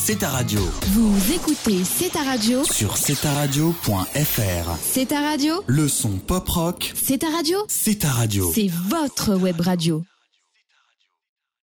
C'est ta radio. Vous écoutez C'est ta radio Sur cetaradio.fr. C'est ta radio Le son pop rock. C'est ta radio C'est ta radio. C'est votre web radio.